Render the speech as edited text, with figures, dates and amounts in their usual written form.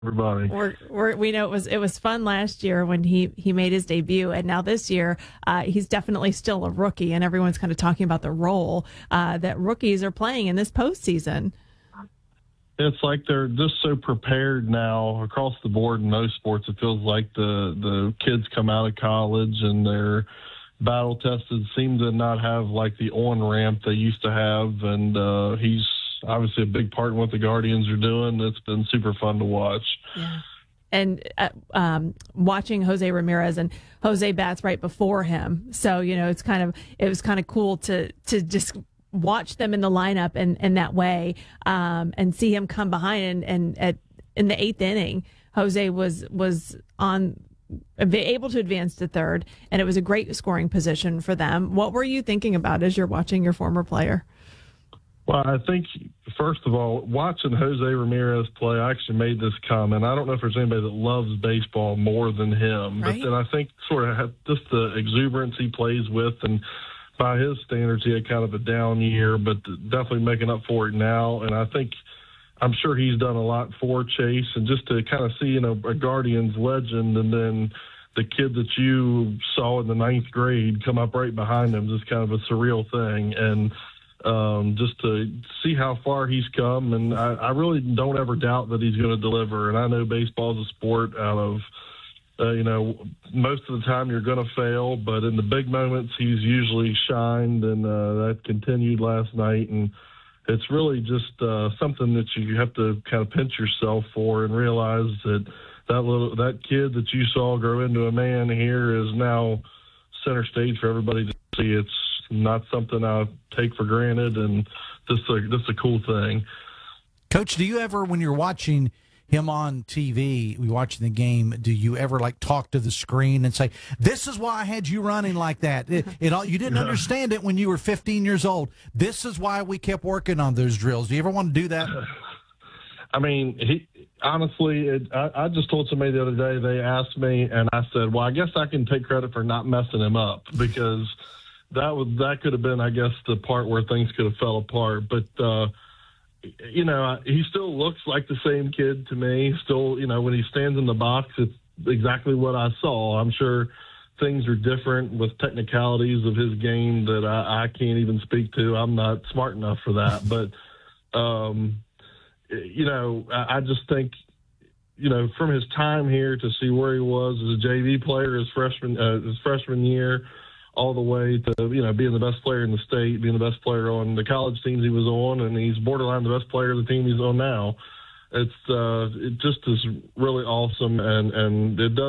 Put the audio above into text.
everybody. We know it was fun last year when he made his debut, and now this year he's definitely still a rookie, and everyone's kind of talking about the role that rookies are playing in this postseason. It's like they're just so prepared now across the board in most sports. It feels like the kids come out of college and they're battle tested, seem to not have like the on ramp they used to have, and he's obviously a big part in what the Guardians are doing. It's been super fun to watch. Yeah. And watching Jose Ramirez, and Jose bats right before him, so it was kind of cool to just watch them in the lineup in that way, and see him come behind, and in the eighth inning, Jose was able to advance to third, and it was a great scoring position for them. What were you thinking about as you're watching your former player? Well, I think, first of all, watching Jose Ramirez play, I actually made this comment. I don't know if there's anybody that loves baseball more than him, right? But then I think sort of just the exuberance he plays with, and by his standards, he had kind of a down year, but definitely making up for it now. And I'm sure he's done a lot for Chase, and just to kind of see, a Guardians legend, and then the kid that you saw in the ninth grade come up right behind him, just kind of a surreal thing. And just to see how far he's come, and I really don't ever doubt that he's going to deliver. And I know baseball is a sport out of, most of the time you're going to fail, but in the big moments he's usually shined, and that continued last night. And it's really just something that you have to kind of pinch yourself for and realize that kid that you saw grow into a man here is now center stage for everybody to see. It's not something I take for granted, and just a cool thing. Coach, do you ever, when you're watching him on TV, watching the game, do you ever talk to the screen and say, "This is why I had you running like that. You didn't understand it when you were 15 years old. This is why we kept working on those drills." Do you ever want to do that? I mean, I just told somebody the other day, they asked me, and I said, well, I guess I can take credit for not messing him up, because that could have been, I guess, the part where things could have fell apart. But, he still looks like the same kid to me. Still, when he stands in the box, it's exactly what I saw. I'm sure things are different with technicalities of his game that I can't even speak to. I'm not smart enough for that. But, I just think, from his time here to see where he was as a JV player, his freshman year, all the way to, being the best player in the state, being the best player on the college teams he was on, and he's borderline the best player of the team he's on now. It just is really awesome, and it does